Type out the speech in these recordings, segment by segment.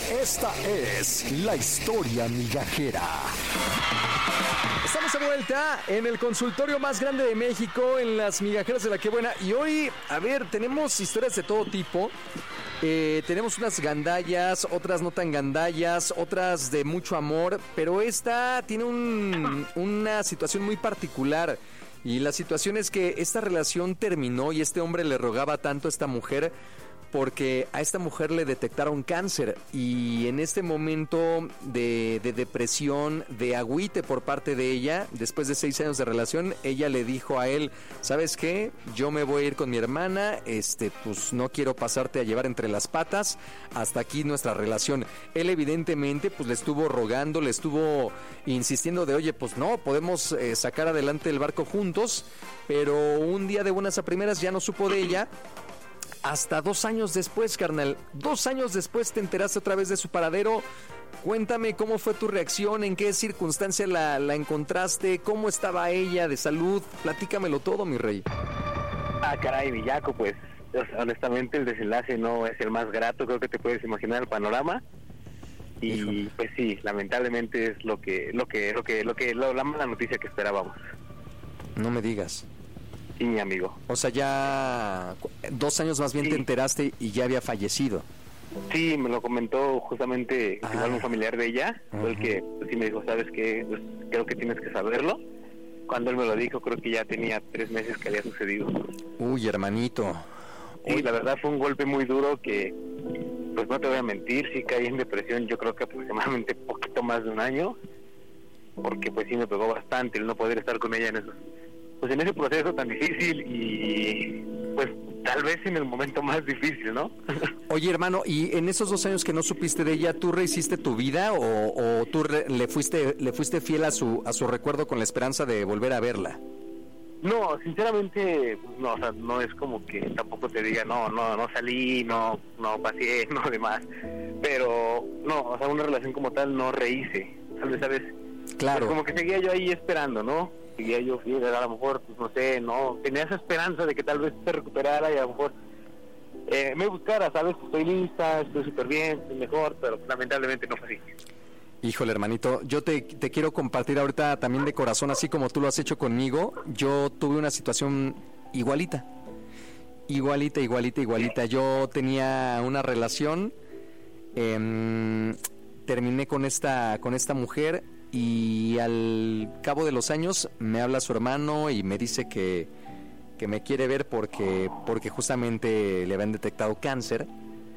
Esta es la historia migajera. Estamos de vuelta en el consultorio más grande de México, en las migajeras de la que buena. Y hoy, a ver, tenemos historias de todo tipo. Tenemos unas gandallas, otras no tan gandallas, otras de mucho amor, pero esta tiene una situación muy particular. Y la situación es que esta relación terminó y este hombre le rogaba tanto a esta mujer porque a esta mujer le detectaron cáncer y en este momento de depresión, de agüite por parte de ella, después de 6 años de relación, ella le dijo a él, ¿sabes qué? Yo me voy a ir con mi hermana, pues no quiero pasarte a llevar entre las patas, hasta aquí nuestra relación. Él evidentemente pues le estuvo rogando, le estuvo insistiendo de, oye, pues no, podemos sacar adelante el barco juntos, pero un día de buenas a primeras ya no supo de ella. Hasta 2 años después, carnal. 2 años después te enteraste otra vez de su paradero. Cuéntame cómo fue tu reacción, en qué circunstancia la encontraste, cómo estaba ella de salud. Platícamelo todo, mi rey. Caray, Villaco, pues honestamente el desenlace no es el más grato, creo que te puedes imaginar el panorama. Y híjole, pues sí, lamentablemente es la mala noticia que esperábamos. No me digas. Sí, mi amigo. O sea, ya 2 años más bien sí. Te enteraste y ya había fallecido. Sí, me lo comentó justamente igual un familiar de ella, fue el que pues, sí me dijo, ¿sabes qué? Pues, creo que tienes que saberlo. Cuando él me lo dijo, creo que ya tenía 3 meses que había sucedido. Uy, hermanito. Sí, la verdad fue un golpe muy duro que, pues no te voy a mentir, sí caí en depresión, yo creo que aproximadamente poquito más de 1 año, porque pues sí me pegó bastante el no poder estar con ella en ese proceso tan difícil y pues tal vez en el momento más difícil, ¿no? Oye, hermano, ¿y en esos 2 años que no supiste de ella, tú rehiciste tu vida o tú le fuiste fiel a su recuerdo con la esperanza de volver a verla? No, sinceramente, no, o sea, no es como que tampoco te diga, no salí, no pasé, no demás, pero no, o sea, una relación como tal no rehice, ¿sabes? Claro. Pues como que seguía yo ahí esperando, ¿no? Seguía yo fiel, a lo mejor, pues no sé, no, tenía esa esperanza de que tal vez se recuperara y a lo mejor me buscara, ¿sabes? Estoy lista, estoy súper bien, estoy mejor, pero lamentablemente no fue así. Híjole, hermanito, yo te quiero compartir ahorita también de corazón, así como tú lo has hecho conmigo. Yo tuve una situación igualita. Yo tenía una relación, terminé con esta mujer y al cabo de los años me habla su hermano y me dice que me quiere ver porque justamente le habían detectado cáncer.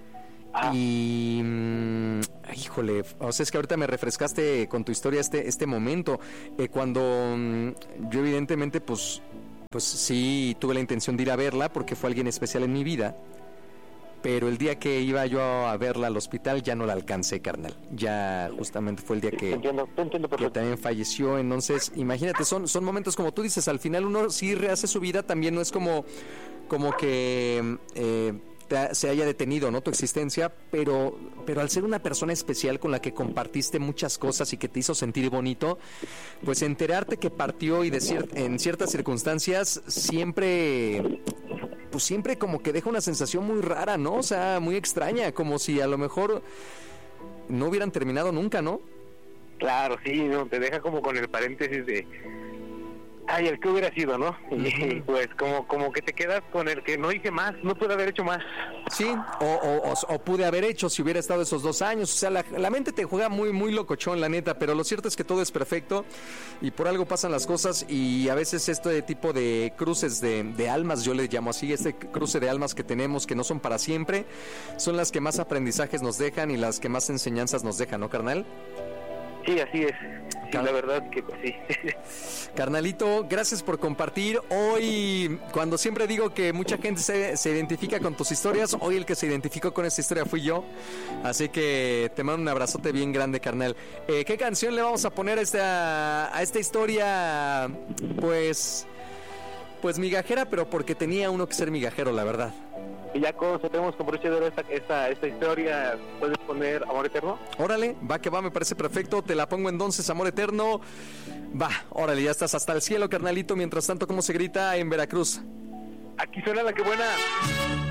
Y híjole, o sea, es que ahorita me refrescaste con tu historia este momento, cuando yo evidentemente pues sí tuve la intención de ir a verla porque fue alguien especial en mi vida, pero el día que iba yo a verla al hospital ya no la alcancé, carnal. Ya justamente fue el día que también falleció. Entonces, imagínate, son momentos como tú dices, al final uno sí rehace su vida, también no es como que se haya detenido, ¿no?, tu existencia, pero al ser una persona especial con la que compartiste muchas cosas y que te hizo sentir bonito, pues enterarte que partió y en ciertas circunstancias siempre como que deja una sensación muy rara, ¿no? O sea, muy extraña, como si a lo mejor no hubieran terminado nunca, ¿no? Claro, sí, no, te deja como con el paréntesis de el que hubiera sido, ¿no? Y pues como que te quedas con el que no hice más, no pude haber hecho más. Sí, o pude haber hecho si hubiera estado esos 2 años. O sea, la mente te juega muy, muy locochón, la neta, pero lo cierto es que todo es perfecto y por algo pasan las cosas y a veces este tipo de cruces de almas, yo le llamo así, este cruce de almas que tenemos que no son para siempre, son las que más aprendizajes nos dejan y las que más enseñanzas nos dejan, ¿no, carnal? Sí, así es. Sí, la verdad que pues sí. Carnalito, gracias por compartir. Hoy, cuando siempre digo que mucha gente se identifica con tus historias, hoy el que se identificó con esta historia fui yo. Así que te mando un abrazote bien grande, carnal. ¿Qué canción le vamos a poner a esta historia? Pues migajera, pero porque tenía uno que ser migajero, la verdad. Y ya tenemos como broche de oro esta historia, ¿puedes poner Amor Eterno? Órale, va que va, me parece perfecto, te la pongo entonces, Amor Eterno. Va, órale, ya estás hasta el cielo, carnalito. Mientras tanto, ¿cómo se grita en Veracruz? Aquí suena la que buena.